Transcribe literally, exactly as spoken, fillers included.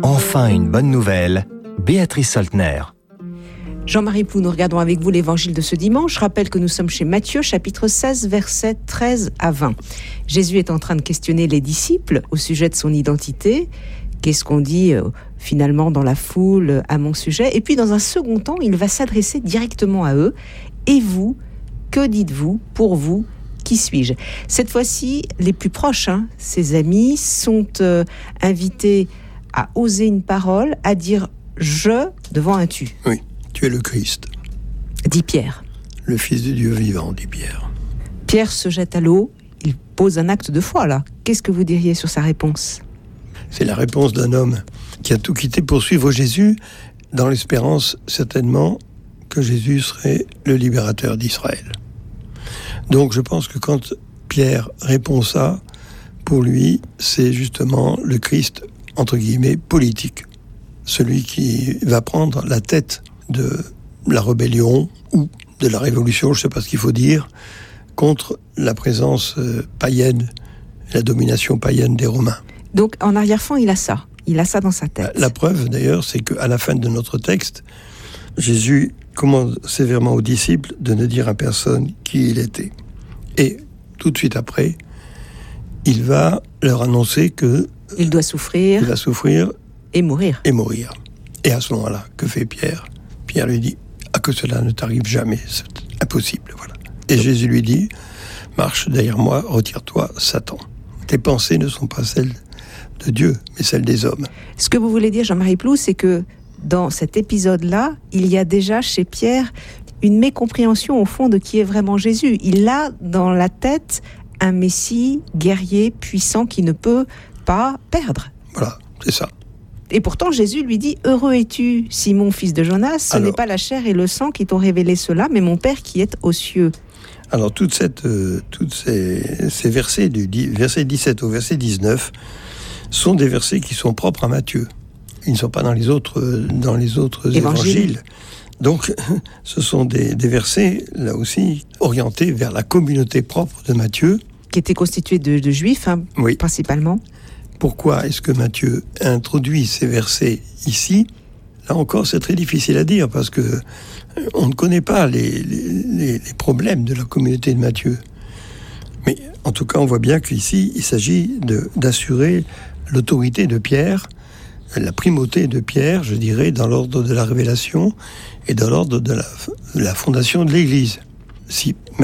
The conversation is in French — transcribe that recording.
Enfin une bonne nouvelle, Béatrice Soltner. Jean-Marie Plou, nous regardons avec vous l'évangile de ce dimanche. Je rappelle que nous sommes chez Matthieu, chapitre seize, versets treize à vingt. Jésus est en train de questionner les disciples au sujet de son identité. Qu'est-ce qu'on dit euh, finalement dans la foule à mon sujet? Et puis dans un second temps, il va s'adresser directement à eux. Et vous, que dites-vous? Pour vous, qui suis-je? Cette fois-ci, les plus proches, hein, ses amis, sont euh, invités à oser une parole, à dire « je » devant un « tu ». Oui. Tu es le Christ. Dit Pierre. Le Fils de Dieu vivant, dit Pierre. Pierre se jette à l'eau. Il pose un acte de foi, là. Qu'est-ce que vous diriez sur sa réponse? C'est la réponse d'un homme qui a tout quitté pour suivre Jésus, dans l'espérance, certainement, que Jésus serait le libérateur d'Israël. Donc, je pense que quand Pierre répond ça, pour lui, c'est justement le Christ, entre guillemets, politique. Celui qui va prendre la tête de la rébellion ou de la révolution, je ne sais pas ce qu'il faut dire, contre la présence euh, païenne, la domination païenne des Romains. Donc en arrière-fond, il a ça. Il a ça dans sa tête. La, la preuve d'ailleurs, c'est qu'à la fin de notre texte, Jésus commande sévèrement aux disciples de ne dire à personne qui il était. Et tout de suite après, il va leur annoncer que il doit souffrir, il va souffrir et mourir. Et mourir. Et à ce moment-là, que fait Pierre? Pierre lui dit, ah, que cela ne t'arrive jamais, c'est impossible, voilà. Et Jésus lui dit, marche derrière moi, retire-toi, Satan. Tes pensées ne sont pas celles de Dieu, mais celles des hommes. Ce que vous voulez dire, Jean-Marie Plou, c'est que dans cet épisode-là, il y a déjà chez Pierre une mécompréhension au fond de qui est vraiment Jésus. Il a dans la tête un Messie guerrier, puissant, qui ne peut pas perdre. Voilà, c'est ça. Et pourtant, Jésus lui dit « Heureux es-tu, Simon, fils de Jonas, ce alors, n'est pas la chair et le sang qui t'ont révélé cela, mais mon Père qui est aux cieux. » Alors, toutes cette, euh, toutes ces, ces versets, du verset dix-sept au verset dix-neuf, sont des versets qui sont propres à Matthieu. Ils ne sont pas dans les autres, dans les autres évangiles. évangiles. Donc, ce sont des, des versets, là aussi, orientés vers la communauté propre de Matthieu. Qui était constituée de, de juifs, hein, oui. principalement. Pourquoi est-ce que Matthieu introduit ces versets ici? Là encore, c'est très difficile à dire, parce que on ne connaît pas les, les, les problèmes de la communauté de Matthieu. Mais en tout cas, on voit bien qu'ici, il s'agit de, d'assurer l'autorité de Pierre, la primauté de Pierre, je dirais, dans l'ordre de la révélation et dans l'ordre de la, de la fondation de l'Église. Si